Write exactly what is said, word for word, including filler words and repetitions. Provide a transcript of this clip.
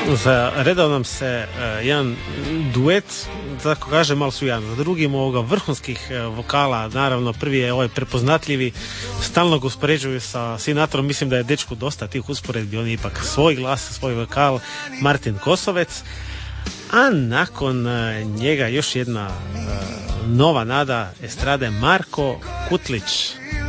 Za redao nam se uh, jedan duet, tako kažem, malo su jedan za drugim ovoga vrhunskih uh, vokala. Naravno, prvi je ovaj prepoznatljivi, stalno ga uspoređuju sa Sinatrom. Mislim da je dečku dosta tih usporedbi, on je ipak svoj glas, svoj vokal, Martin Kosovec. A nakon uh, njega još jedna uh, nova nada estrade, Marko Kutlić.